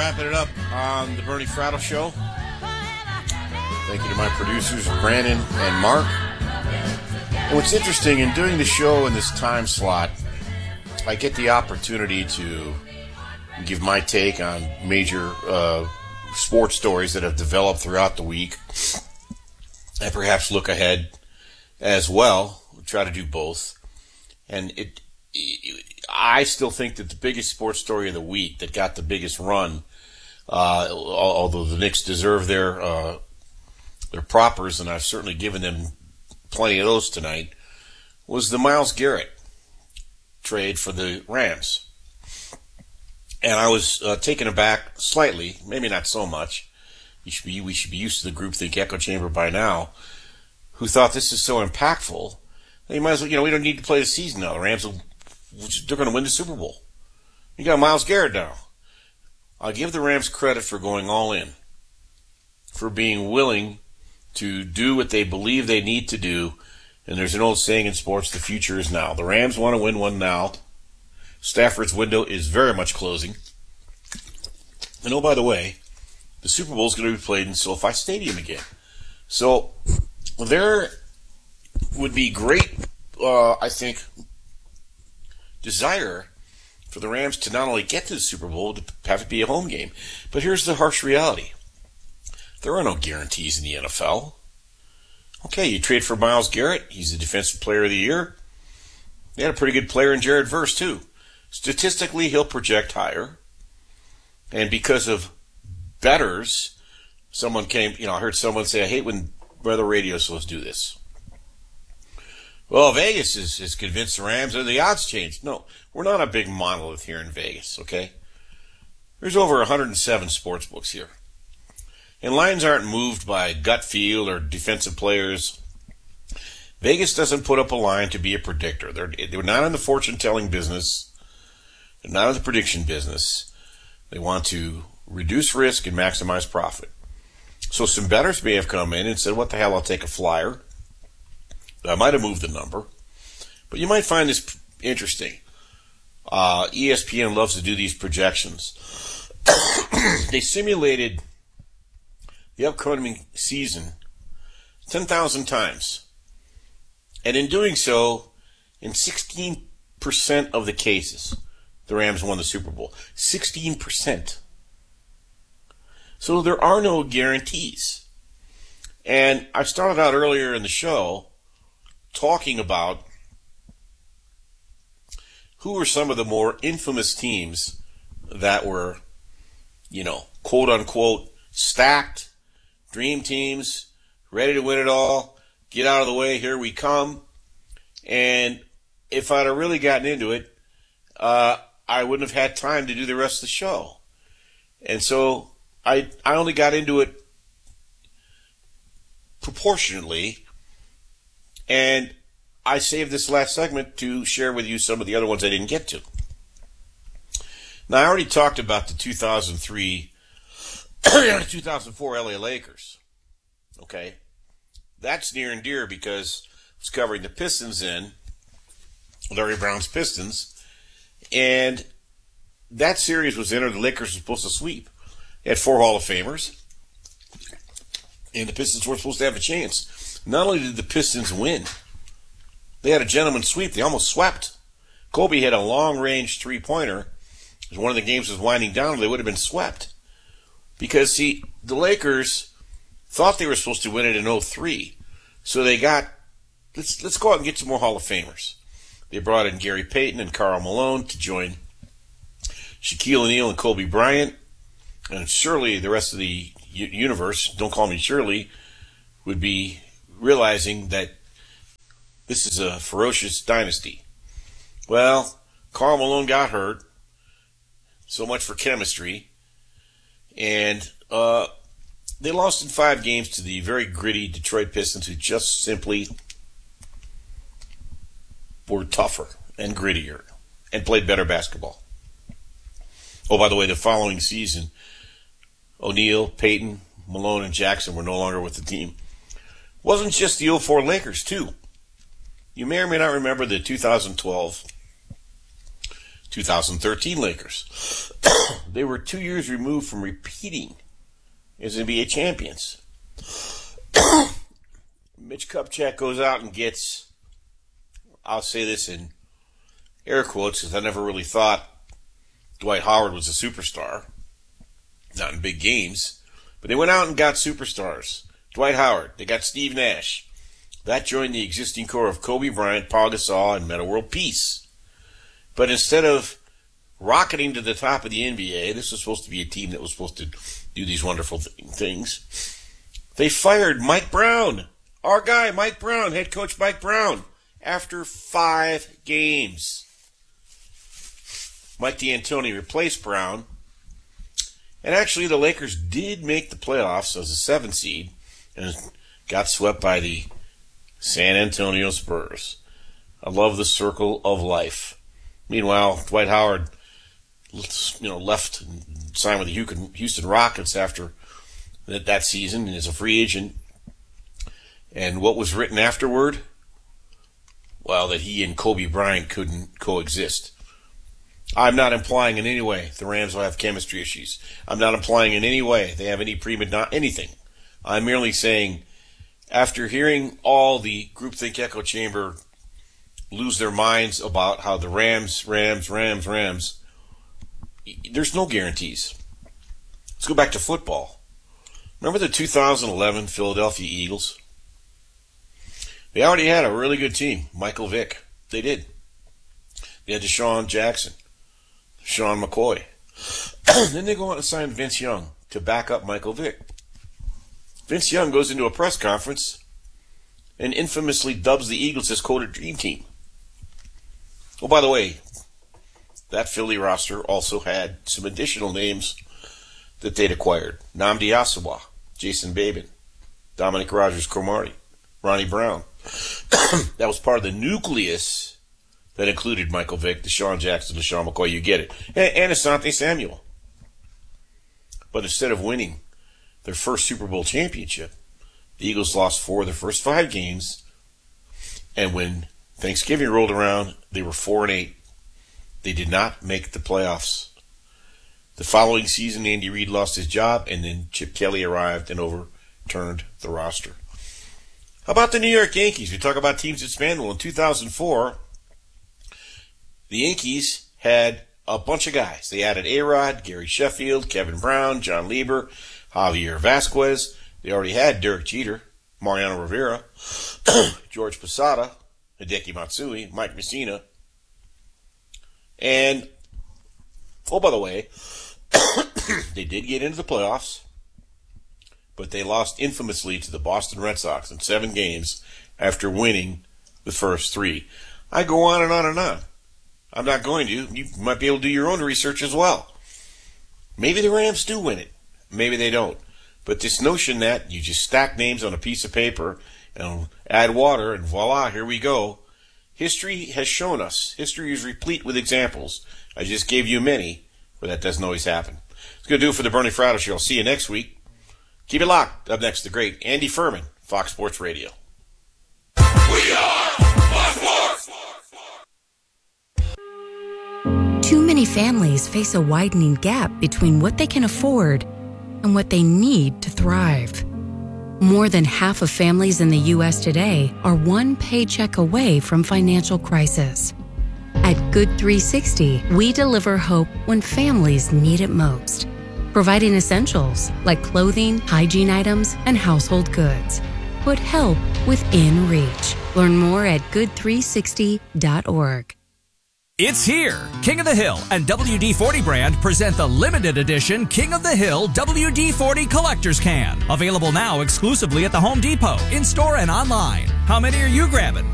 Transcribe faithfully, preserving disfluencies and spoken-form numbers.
wrapping it up on the Bernie Fratto Show. Thank you to my producers, Brandon and Mark. And what's interesting, in doing the show in this time slot, I get the opportunity to give my take on major uh, sports stories that have developed throughout the week, and perhaps look ahead as well. We'll try to do both. And it, it, I still think that the biggest sports story of the week that got the biggest run, uh, although the Knicks deserve their uh, their propers, and I've certainly given them plenty of those tonight, was the Myles Garrett trade for the Rams. And I was uh, taken aback slightly, maybe not so much. You should be, we should be used to the groupthink echo chamber by now, who thought this is so impactful that you might as well, you know, we don't need to play the season now. The Rams, will, they're going to win the Super Bowl. You got Myles Garrett now. I'll give the Rams credit for going all in, for being willing to do what they believe they need to do. And there's an old saying in sports, the future is now. The Rams want to win one now. Stafford's window is very much closing. And oh, by the way, the Super Bowl is going to be played in SoFi Stadium again. So there would be great, uh, I think, desire for the Rams to not only get to the Super Bowl, to have it be a home game. But here's the harsh reality. There are no guarantees in the N F L. Okay, you trade for Myles Garrett. He's the Defensive Player of the Year. They had a pretty good player in Jared Verse, too. Statistically, he'll project higher. And because of bettors, someone came, you know, I heard someone say, I hate when weather radio shows do this. Well, Vegas is, is convinced the Rams are the odds changed. No, we're not a big monolith here in Vegas, okay? There's over one hundred seven sports books here. And lines aren't moved by gut feel or defensive players. Vegas doesn't put up a line to be a predictor. They're, they're not in the fortune-telling business. They're not in the prediction business. They want to reduce risk and maximize profit. So some bettors may have come in and said, what the hell, I'll take a flyer. I might have moved the number. But you might find this interesting. Uh, E S P N loves to do these projections. They simulated the upcoming season ten thousand times. And in doing so, in sixteen percent of the cases, the Rams won the Super Bowl. sixteen percent. So there are no guarantees. And I started out earlier in the show talking about who were some of the more infamous teams that were, you know, quote unquote, stacked, dream teams, ready to win it all, get out of the way, here we come. And if I'd have really gotten into it, uh, I wouldn't have had time to do the rest of the show. And so I I only got into it proportionately, and I saved this last segment to share with you some of the other ones I didn't get to. Now, I already talked about the two thousand three two thousand four L A Lakers. Okay. That's near and dear because I was covering the Pistons in Larry Brown's Pistons, and that series was in, or the Lakers were supposed to sweep. They had four Hall of Famers, and the Pistons were supposed to have a chance. Not only did the Pistons win, they had a gentleman's sweep. They almost swept. Kobe had a long-range three-pointer. As one of the games was winding down, they would have been swept. Because, see, the Lakers thought they were supposed to win it in oh three. So they got, let's let's go out and get some more Hall of Famers. They brought in Gary Payton and Karl Malone to join Shaquille O'Neal and Kobe Bryant. And surely the rest of the u- universe, don't call me Shirley, would be realizing that this is a ferocious dynasty. Well, Karl Malone got hurt. So much for chemistry. And uh, they lost in five games to the very gritty Detroit Pistons, who just simply were tougher and grittier and played better basketball. Oh, by the way, the following season, O'Neal, Payton, Malone, and Jackson were no longer with the team. Wasn't just the oh four Lakers, too. You may or may not remember the two thousand twelve two thousand thirteen Lakers. They were two years removed from repeating as N B A champions. Mitch Kupchak goes out and gets, I'll say this in air quotes because I never really thought Dwight Howard was a superstar. Not in big games. But they went out and got superstars. Dwight Howard. They got Steve Nash. That joined the existing core of Kobe Bryant, Paul Gasol, and Metta World Peace. But instead of rocketing to the top of the N B A, this was supposed to be a team that was supposed to do these wonderful th- things, they fired Mike Brown. Our guy, Mike Brown, head coach Mike Brown, after five games. Mike D'Antoni replaced Brown. And actually, the Lakers did make the playoffs as a seven seed and got swept by the San Antonio Spurs. I love the circle of life. Meanwhile, Dwight Howard, you know, left and signed with the Houston Rockets after that, that season and is a free agent. And what was written afterward? Well, that he and Kobe Bryant couldn't coexist. I'm not implying in any way the Rams will have chemistry issues. I'm not implying in any way they have any prima donna, anything. I'm merely saying, after hearing all the groupthink echo chamber lose their minds about how the Rams, Rams, Rams, Rams, there's no guarantees. Let's go back to football. Remember the two thousand eleven Philadelphia Eagles? They already had a really good team, Michael Vick. They did. They had Deshaun Jackson, Sean McCoy. Then they go out and sign Vince Young to back up Michael Vick. Vince Young goes into a press conference and infamously dubs the Eagles his coded dream team. Oh, by the way, that Philly roster also had some additional names that they'd acquired. Nnamdi Asomugha, Jason Babin, Dominic Rodgers-Cromartie, Ronnie Brown. That was part of the nucleus that included Michael Vick, Deshaun Jackson, Deshaun McCoy, you get it, and, and Asante Samuel. But instead of winning their first Super Bowl championship, the Eagles lost four of their first five games, and when Thanksgiving rolled around, they were four and eight. They did not make the playoffs. The following season, Andy Reid lost his job, and then Chip Kelly arrived and overturned the roster. How about the New York Yankees? We talk about teams that span. Well, in two thousand four, the Yankees had a bunch of guys. They added A-Rod, Gary Sheffield, Kevin Brown, John Lieber, Javier Vasquez. They already had Derek Jeter, Mariano Rivera, George Posada, Hideki Matsui, Mike Mussina. And, oh, by the way, they did get into the playoffs, but they lost infamously to the Boston Red Sox in seven games after winning the first three. I go on and on and on. I'm not going to. You might be able to do your own research as well. Maybe the Rams do win it. Maybe they don't. But this notion that you just stack names on a piece of paper and add water and voila, here we go. History has shown us. History is replete with examples. I just gave you many where that doesn't always happen. It's going to do it for the Bernie Fratto Show. I'll see you next week. Keep it locked. Up next, the great Andy Furman, Fox Sports Radio. We are Fox Sports! Too many families face a widening gap between what they can afford and what they need to thrive. More than half of families in the U S today are one paycheck away from financial crisis. At Good three sixty, we deliver hope when families need it most, providing essentials like clothing, hygiene items, and household goods. Put help within reach. Learn more at good three sixty dot org. It's here! King of the Hill and W D forty brand present the limited edition King of the Hill W D forty Collector's Can. Available now exclusively at the Home Depot, in-store and online. How many are you grabbing?